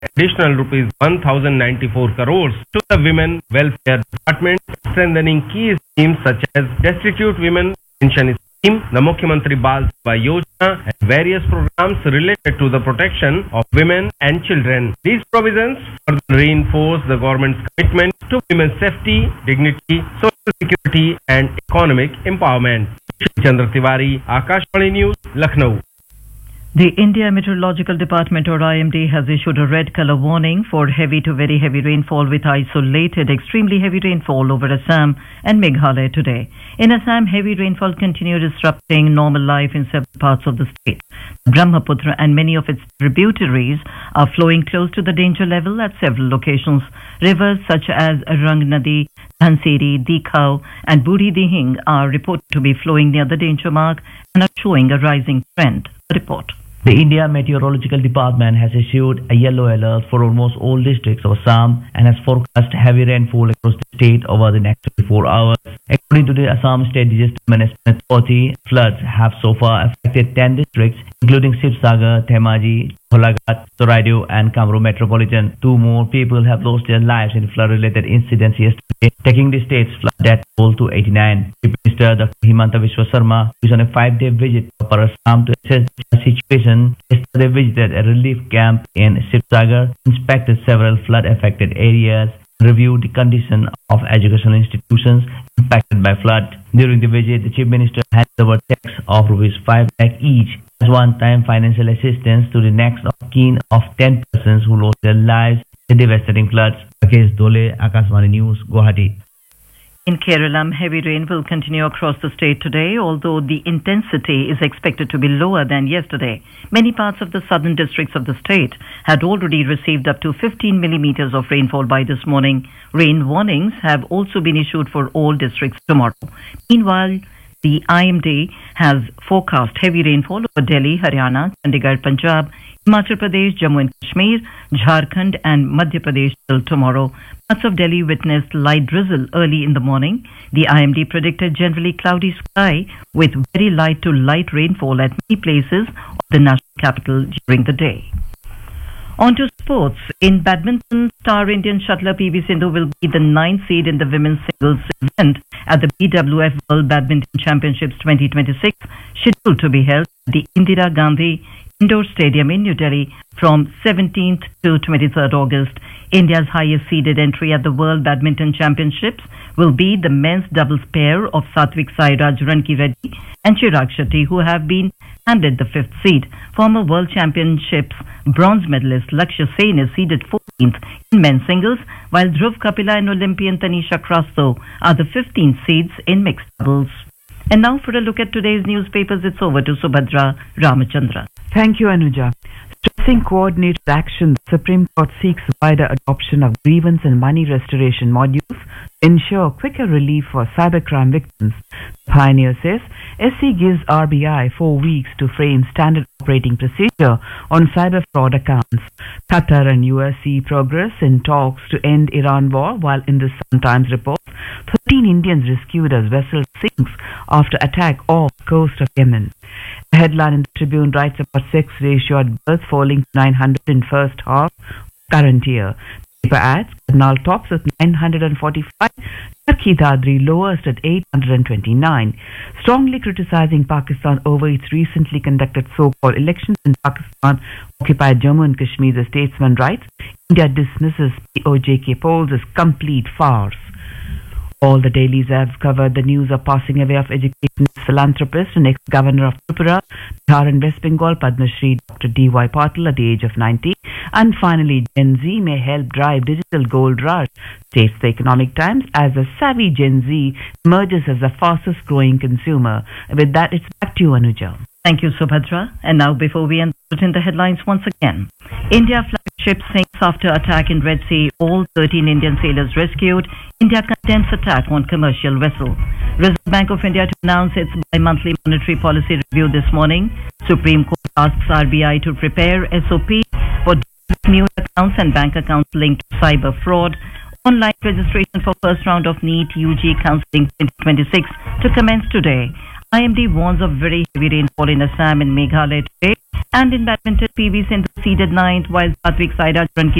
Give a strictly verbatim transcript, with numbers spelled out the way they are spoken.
additional rupees one thousand ninety-four crores to the Women Welfare Department, strengthening key schemes such as Destitute Women Pension Scheme, the Mukhyamantri Bal Seva Yojana, and various programs related to the protection of women and children. These provisions further reinforce the government's commitment to women's safety, dignity, social security, and economic empowerment. Chandra Tiwari, Akashvani News, Lucknow. The India Meteorological Department, or I M D, has issued a red color warning for heavy to very heavy rainfall with isolated extremely heavy rainfall over Assam and Meghalaya today. In Assam, heavy rainfall continued disrupting normal life in several parts of the state. Brahmaputra and many of its tributaries are flowing close to the danger level at several locations. Rivers such as Rang Nadi, Dhanseri, Dikhau and Buri Dihing are reported to be flowing near the danger mark and are showing a rising trend. Report. The India Meteorological Department has issued a yellow alert for almost all districts of Assam and has forecast heavy rainfall across the state over the next twenty-four hours. According to the Assam State Disaster Management Authority, floods have so far affected ten districts, including Sibsagar, Dhemaji, Jholaghat, Soradio and Kamru Metropolitan. Two more people have lost their lives in flood-related incidents yesterday, taking the state's flood death toll to eighty-nine. Chief Minister Doctor Himanta Biswa Sarma, who is on a five-day visit to Upper Assam to assess the situation, yesterday visited a relief camp in Sibsagar, inspected several flood-affected areas, reviewed the condition of educational institutions impacted by flood. During the visit, the Chief Minister handed over checks of rupees five lakh each as one-time financial assistance to the next of kin of ten persons who lost their lives in the devastating floods. Rakesh Dole, Akashvani News, Guwahati. In Kerala, heavy rain will continue across the state today, although the intensity is expected to be lower than yesterday. Many parts of the southern districts of the state had already received up to fifteen millimeters of rainfall by this morning. Rain warnings have also been issued for all districts tomorrow. Meanwhile, the I M D has forecast heavy rainfall over Delhi, Haryana, Chandigarh, Punjab, Himachal Pradesh, Jammu and Kashmir, Jharkhand and Madhya Pradesh till tomorrow. Parts of Delhi witnessed light drizzle early in the morning. The I M D predicted generally cloudy sky with very light to light rainfall at many places of the national capital during the day. On to sports. In badminton, star Indian shuttler P V Sindhu will be the ninth seed in the women's singles event at the B W F World Badminton Championships twenty twenty-six, scheduled to be held at the Indira Gandhi Indoor Stadium in New Delhi from seventeenth to twenty-third August. India's highest seeded entry at the World Badminton Championships will be the men's doubles pair of Satvik Sairaj Ranki Reddy and Chirag Shetty, who have been handed the fifth seed. Former World Championships bronze medalist Lakshya Sen is seeded fourteenth in men's singles, while Dhruv Kapila and Olympian Tanisha Krasto are the fifteenth seeds in mixed doubles. And now for a look at today's newspapers, it's over to Subhadra Ramachandra. Thank you, Anuja. Stressing coordinated action, the Supreme Court seeks wider adoption of grievance and money restoration modules to ensure quicker relief for cybercrime victims. The Pioneer says S C gives R B I four weeks to frame standard operating procedure on cyber fraud accounts. Qatar and U S see progress in talks to end Iran war, while in the Sun Times reports, thirteen Indians rescued as vessel sinks after attack off coast of Yemen. A headline in the Tribune writes about sex ratio at birth falling to nine hundred in first half current year. Paper adds, Karnal tops at nine hundred forty-five, Turkey Dadri lowest at eight hundred twenty-nine. Strongly criticizing Pakistan over its recently conducted so-called elections in Pakistan occupied Jammu and Kashmir, the statesman writes, India dismisses P O J K polls as complete farce. All the dailies have covered the news of passing away of education philanthropist and ex-governor of Tripura, Bihar and West Bengal, Padma Shri Doctor D Y Patil at the age of ninety. And finally, Gen Z may help drive digital gold rush, states the Economic Times, as a savvy Gen Z emerges as the fastest growing consumer. With that, it's back to you, Anuja. Thank you, Subhadra. And now, before we end in the headlines once again, India flagship sinks after attack in Red Sea. All thirteen Indian sailors rescued. India condemns attack on commercial vessel. Reserve Bank of India to announce its bi-monthly monetary policy review this morning. Supreme Court asks R B I to prepare S O P for new accounts and bank accounts linked to cyber fraud. Online registration for first round of NEET U G Counselling twenty twenty-six to commence today. I M D warns of very heavy rainfall in Assam and Meghalaya today. And in badminton, P V Sindhu seeded ninth, while Satvik Sairaj Ranki